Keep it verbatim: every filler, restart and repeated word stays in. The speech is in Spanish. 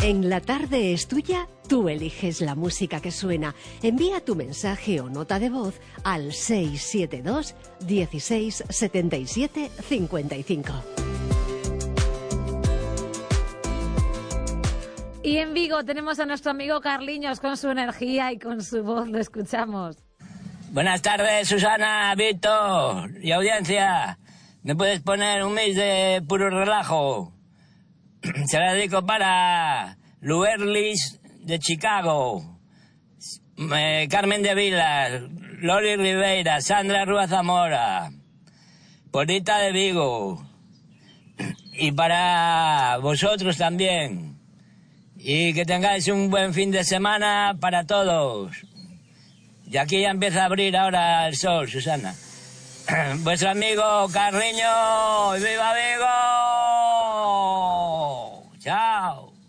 En La Tarde es Tuya, tú eliges la música que suena. Envía tu mensaje o nota de voz al seis siete dos, dieciséis, setenta y siete, cincuenta y cinco. Y en Vigo tenemos a nuestro amigo Carliños con su energía y con su voz. Lo escuchamos. Buenas tardes, Susana, Víctor y audiencia. ¿Me puedes poner un mix de puro relajo? Se la dedico para Luerlis de Chicago, eh, Carmen de Vila, Loli Ribeira, Sandra Rúa Zamora, Polita de Vigo, y para vosotros también. Y que tengáis un buen fin de semana para todos. Y aquí ya empieza a abrir ahora el sol, Susana. Vuestro amigo Carliño, ¡viva Vigo! ¡Chao!